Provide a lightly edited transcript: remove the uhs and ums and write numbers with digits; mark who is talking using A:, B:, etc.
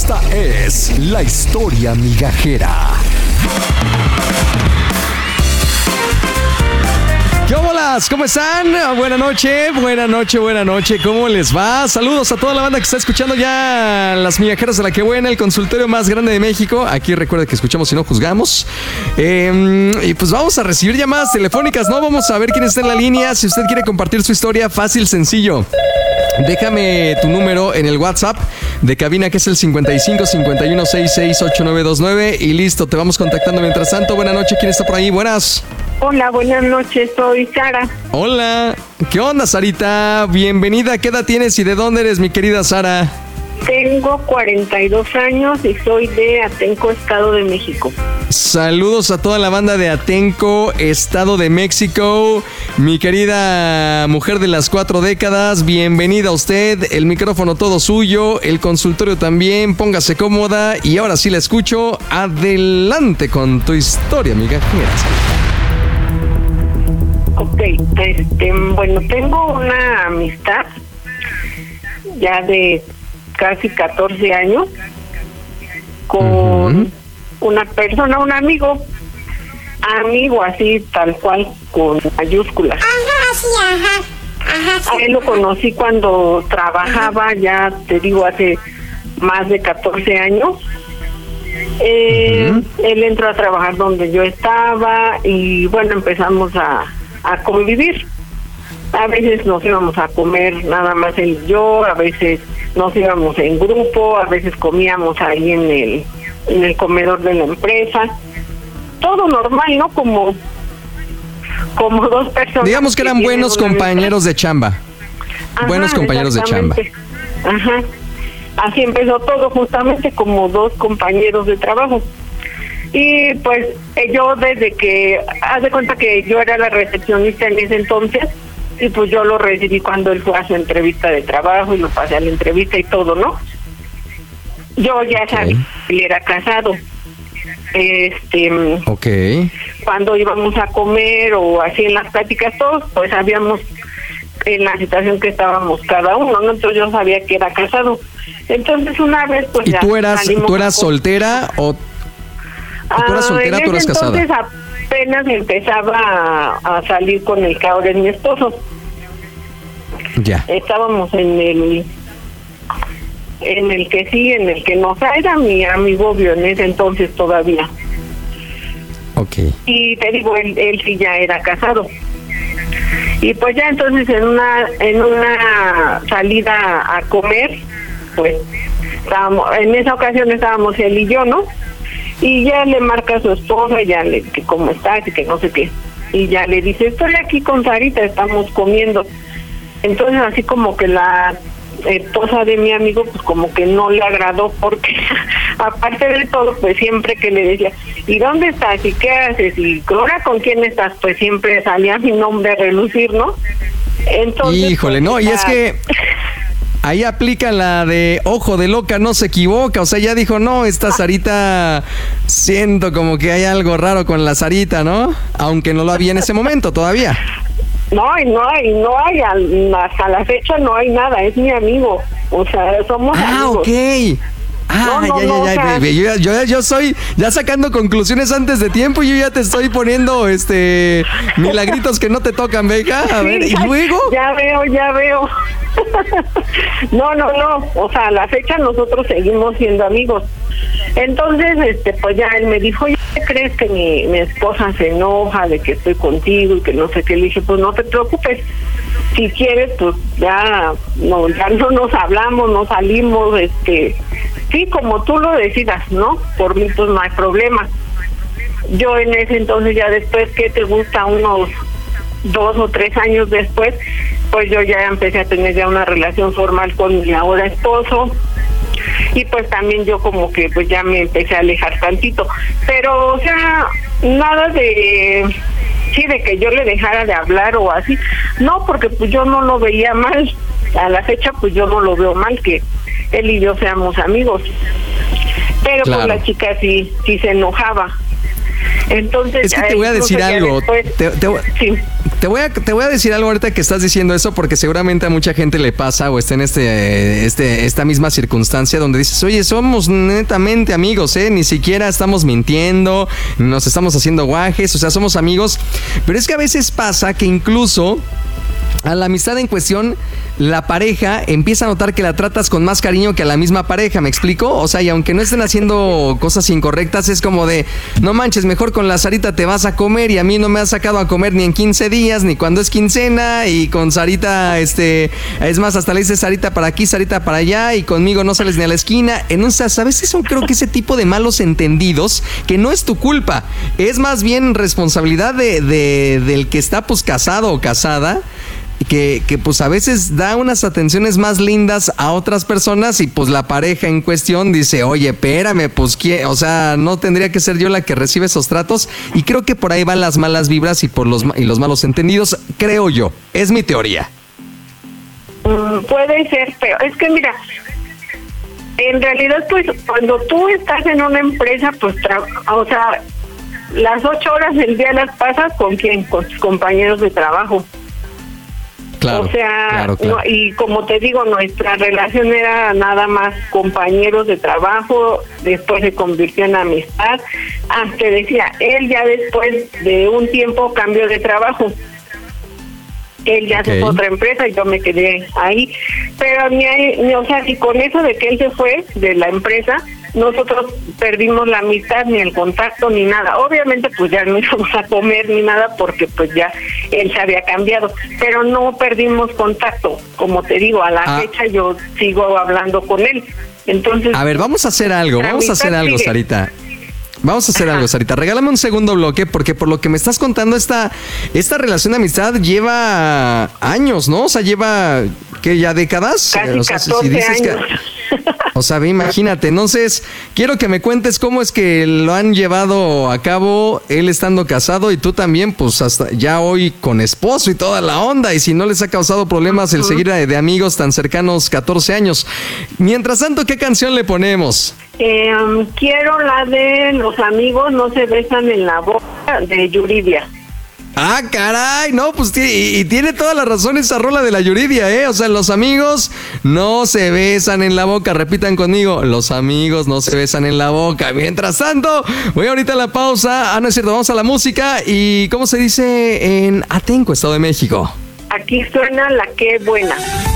A: Esta es la historia migajera. ¿Qué holas? ¿Cómo están? Buenas noche. ¿Cómo les va? Saludos a toda la banda que está escuchando ya las migajeras de La Que Buena, el consultorio más grande de México. Aquí recuerda que escuchamos y no juzgamos. Y pues vamos a recibir llamadas telefónicas, ¿no? Vamos a ver quién está en la línea. Si usted quiere compartir su historia, fácil, sencillo. Déjame tu número en el WhatsApp de cabina, que es el 55 51 66 8929. Y listo, te vamos contactando. Mientras tanto, buenas noches. ¿Quién está por ahí? Buenas.
B: Hola, buenas noches, soy Sara.
A: Hola, ¿qué onda, Sarita? Bienvenida, ¿qué edad tienes y de dónde eres, mi querida Sara?
B: Tengo 42 años y soy de Atenco, Estado de México.
A: Saludos a toda la banda de Atenco, Estado de México. Mi querida mujer de las 4 décadas, bienvenida a usted. El micrófono todo suyo, el consultorio también, póngase cómoda. Y ahora sí la escucho, adelante con tu historia, migajera.
B: Ok, bueno, tengo una amistad ya de casi 14 años con una persona, un amigo así, tal cual, con mayúsculas.
C: Ajá, sí, ajá.
B: A él lo conocí cuando trabajaba, ya te digo, hace más de 14 años. Él entró a trabajar donde yo estaba y bueno, empezamos a convivir. A veces nos íbamos a comer nada más él y yo, a veces nos íbamos en grupo, a veces comíamos ahí en el comedor de la empresa. Todo normal, ¿no? Como dos personas.
A: Digamos que eran buenos compañeros de chamba.
B: Ajá,
A: buenos compañeros de chamba.
B: Ajá. Así empezó todo, justamente como dos compañeros de trabajo. Y pues yo desde que, haz de cuenta que yo era la recepcionista en ese entonces, y pues yo lo recibí cuando él fue a su entrevista de trabajo y lo pasé a la entrevista y todo, ¿no? Yo ya sabía que él era casado. Cuando íbamos a comer o así en las pláticas todos, pues sabíamos en la situación que estábamos cada uno, ¿no? Entonces yo sabía que era casado. Entonces una vez pues
A: ¿Y
B: ya
A: tú eras soltera o...? ¿Tú eras soltera o tú eras casada?
B: Entonces apenas empezaba a salir con el que ahora es mi esposo.
A: Ya.
B: Estábamos en el que sí, en el que no. O sea, era mi amigo obvio en ese entonces todavía.
A: Ok. Y
B: te digo, él sí ya era casado. Y pues ya entonces en una salida a comer, pues en esa ocasión estábamos él y yo, ¿no? Y ya le marca a su esposa, que cómo estás y que no sé qué. Y ya le dice, estoy aquí con Sarita, estamos comiendo. Entonces así como que la esposa de mi amigo pues como que no le agradó, porque aparte de todo pues siempre que le decía, ¿y dónde estás? ¿Y qué haces? ¿Y ahora con quién estás? Pues siempre salía mi nombre a relucir, ¿no? Entonces,
A: híjole,
B: pues,
A: no, y es que ahí aplica la de ojo de loca, no se equivoca. O sea, ya dijo, no, esta Sarita, siento como que hay algo raro con la Sarita, ¿no? Aunque no lo había en ese momento todavía.
B: No hay, hasta la fecha no hay nada, es mi amigo. O sea, somos amigos.
A: Ok. Yo soy ya sacando conclusiones antes de tiempo y yo ya te estoy poniendo milagritos que no te tocan, venga. A ver, ¿y luego?
B: Ya veo. No. O sea, a la fecha nosotros seguimos siendo amigos. Entonces, pues ya él me dijo, ¿ya crees que mi esposa se enoja de que estoy contigo y que no sé qué? Le dije, pues no te preocupes. Si quieres, pues ya no nos hablamos, no salimos, sí, como tú lo decidas, ¿no? Por mí, pues no hay problema. Yo en ese entonces, ya después, ¿qué te gusta? Unos 2 o 3 años después, pues yo ya empecé a tener ya una relación formal con mi ahora esposo. Y pues también yo como que pues ya me empecé a alejar tantito. Pero, o sea, nada de que yo le dejara de hablar o así. No, porque pues yo no lo veía mal. A la fecha pues yo no lo veo mal que él y yo seamos amigos. Pero claro, pues la chica sí se enojaba. Entonces,
A: es que te voy a decir algo.
B: Después, sí.
A: Te voy a decir algo ahorita que estás diciendo eso, porque seguramente a mucha gente le pasa o está en esta misma circunstancia donde dices, oye, somos netamente amigos, ni siquiera estamos mintiendo, nos estamos haciendo guajes, o sea, somos amigos. Pero es que a veces pasa que incluso a la amistad en cuestión, la pareja empieza a notar que la tratas con más cariño que a la misma pareja, ¿me explico? O sea, y aunque no estén haciendo cosas incorrectas, es como de, no manches, mejor con la Sarita te vas a comer y a mí no me has sacado a comer ni en 15 días, ni cuando es quincena, y con Sarita, es más, hasta le dices Sarita para aquí, Sarita para allá, y conmigo no sales ni a la esquina. Entonces, a veces son, creo que ese tipo de malos entendidos, que no es tu culpa, es más bien responsabilidad del que está pues casado o casada, que pues a veces da unas atenciones más lindas a otras personas y pues la pareja en cuestión dice, oye, espérame, pues o sea, no tendría que ser yo la que recibe esos tratos, y creo que por ahí van las malas vibras y los malos entendidos, creo yo, es mi teoría.
B: Puede ser, pero es que mira, en realidad pues cuando tú estás en una empresa, pues o sea, las 8 horas del día las pasas ¿con quién? Con tus compañeros de trabajo.
A: Claro,
B: o sea,
A: claro.
B: No, y como te digo, nuestra relación era nada más compañeros de trabajo, después se convirtió en amistad. Te decía, él ya después de un tiempo cambió de trabajo. Él ya se fue a otra empresa y yo me quedé ahí. Pero o sea, si con eso de que él se fue de la empresa, nosotros perdimos la amistad, ni el contacto, ni nada. Obviamente, pues ya no íbamos a comer ni nada porque pues ya él se había cambiado. Pero no perdimos contacto. Como te digo, a la fecha yo sigo hablando con él. Entonces,
A: a ver, vamos a hacer algo, Sarita. Vamos a hacer algo, Sarita. Regálame un segundo bloque, porque por lo que me estás contando, esta relación de amistad lleva años, ¿no? O sea, lleva, ¿qué? ¿Ya décadas?
B: Casi
A: o sea,
B: 14
A: si dices
B: años.
A: O sea, imagínate. Entonces, quiero que me cuentes cómo es que lo han llevado a cabo, él estando casado y tú también, pues hasta ya hoy con esposo y toda la onda. Y si no les ha causado problemas el seguir de amigos tan cercanos 14 años. Mientras tanto, ¿qué canción le ponemos?
B: Quiero la de Los amigos no se besan en la boca, de Yuridia.
A: Ah, caray, no, pues y tiene toda la razón esa rola de la Yuridia, o sea, los amigos no se besan en la boca, repitan conmigo, los amigos no se besan en la boca. Mientras tanto, voy ahorita a la pausa, no es cierto, vamos a la música. Y ¿cómo se dice en Atenco, Estado de México?
B: Aquí suena La Qué Buena.